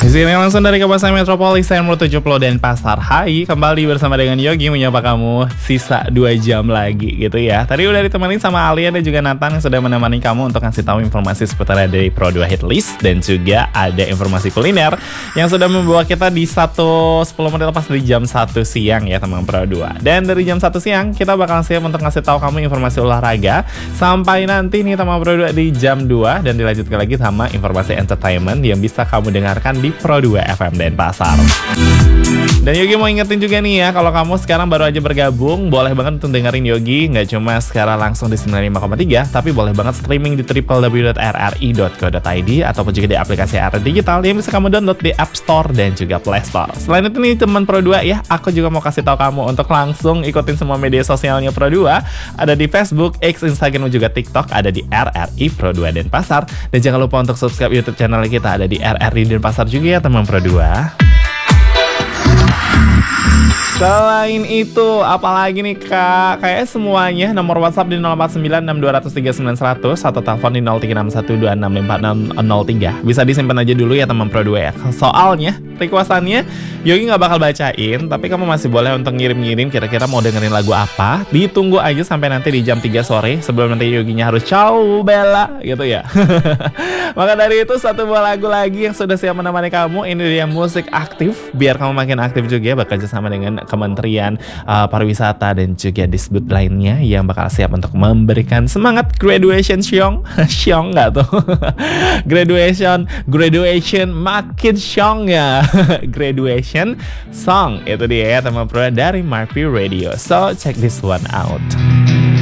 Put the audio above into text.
Di sini langsung dari kawasan Metropolis Center 70 dan Pasar Hai, kembali bersama dengan Yogi menyapa kamu sisa 2 jam lagi gitu ya. Tadi udah ditemani sama Alia dan juga Nathan yang sudah menemani kamu untuk ngasih tahu informasi seputar dari Pro 2 Hit List, dan juga ada informasi kuliner yang sudah membawa kita di 10 menit lepas dari jam 1 siang ya teman Pro 2. Dan dari jam 1 siang kita bakal siap untuk ngasih tahu kamu informasi olahraga sampai nanti nih teman Pro 2 di jam 2, dan dilanjutkan lagi sama informasi entertainment yang bisa kamu dengarkan di Pro 2 FM Denpasar. Dan Yogi mau ingetin juga nih ya, kalau kamu sekarang baru aja bergabung, boleh banget untuk dengerin Yogi nggak cuma sekarang langsung di 95,3, tapi boleh banget streaming di www.rri.co.id ataupun juga di aplikasi RRI Digital yang bisa kamu download di App Store dan juga Play Store. Selain itu nih teman Pro 2 ya, aku juga mau kasih tahu kamu untuk langsung ikutin semua media sosialnya Pro 2. Ada di Facebook, X, Instagram dan juga TikTok, ada di RRI Pro 2 Denpasar. Dan jangan lupa untuk subscribe YouTube channel kita, ada di RRI Denpasar juga ya teman Pro 2. Selain itu, apalagi nih kak? Kayak semuanya nomor WhatsApp di 0896239100 atau telepon di 0361265403. Bisa disimpan aja dulu ya teman Pro 2 ya. Soalnya requestannya Yogi nggak bakal bacain, tapi kamu masih boleh untuk ngirim-ngirim kira-kira mau dengerin lagu apa. Ditunggu aja sampai nanti di jam 3 sore sebelum nanti Yoginya harus ciao Bella gitu ya. Maka dari itu satu buah lagu lagi yang sudah siap menemani kamu. Ini dia musik aktif, biar kamu makin aktif juga, bekerja sama dengan Kementerian Pariwisata dan juga disebut lainnya yang bakal siap untuk memberikan semangat graduation syong. Syong nggak tuh? graduation makin syong ya. Graduation song itu dia ya teman Pro dari Marpi Radio. So check this one out.